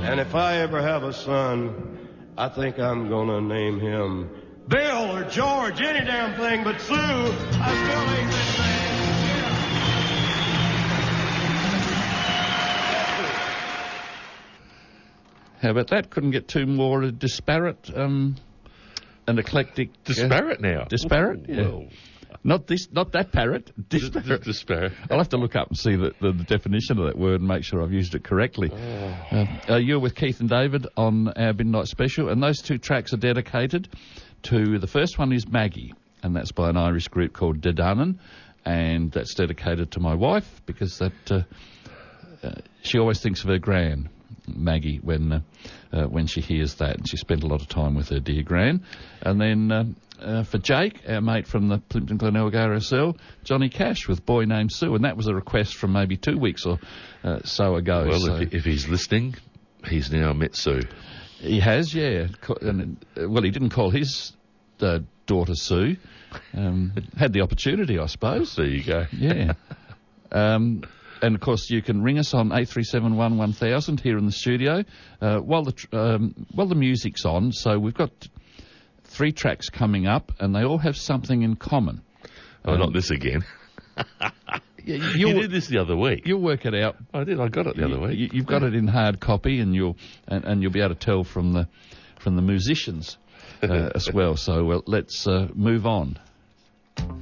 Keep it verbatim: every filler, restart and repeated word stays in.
And if I ever have a son, I think I'm gonna name him Bill or George, any damn thing but Sue. I still ain't this thing. How about that? Couldn't get two more disparate um, and eclectic. Disparate uh, now. Disparate, Ooh, yeah. well. Not this, not that parrot. Disparate. D- disparate. I'll have to look up and see the, the, the definition of that word and make sure I've used it correctly. Oh. Uh, uh, you're with Keith and David on our Midnight Special, and those two tracks are dedicated to, the first one is Maggie, and that's by an Irish group called Dedanan, and that's dedicated to my wife because that uh, uh, she always thinks of her gran, Maggie, when uh, uh, when she hears that, and she spent a lot of time with her dear gran. And then um, uh, for Jake, our mate from the Plimpton Glenelg R S L, Johnny Cash with Boy Named Sue, and that was a request from maybe two weeks or uh, so ago. Well, so if, if he's listening, he's now met Sue. He has, yeah. And, uh, well, he didn't call his uh, daughter Sue. Um, had the opportunity, I suppose. There you go. Yeah. um, and, of course, you can ring us on eight three seven one one thousand here in the studio uh, while the tr- um, while the music's on. So we've got three tracks coming up, and they all have something in common. Oh, um, not this again. Yeah, you did this the other week. You'll work it out. I did. I got it the you, other week. You, you've got it in hard copy, and you'll and, and you'll be able to tell from the from the musicians uh, as well. So well, let's uh, move on.